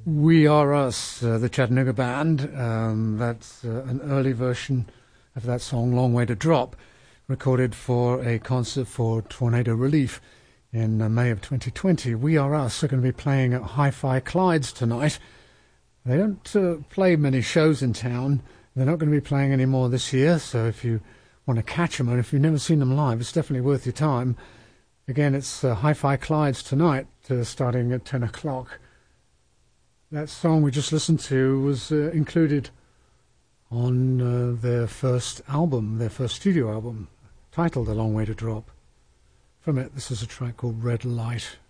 We Are Us, the Chattanooga Band. That's an early version of that song, Long Way to Drop, recorded for a concert for tornado relief in May of 2020. We Are Us are going to be playing at Hi-Fi Clyde's tonight. They don't play many shows in town. They're not going to be playing any more this year, so if you want to catch them, and if you've never seen them live, it's definitely worth your time. Again, it's Hi-Fi Clyde's tonight, starting at 10 o'clock. That song we just listened to was included on their first album, their first studio album, titled A Long Way to Drop. From it, this is a track called Red Light.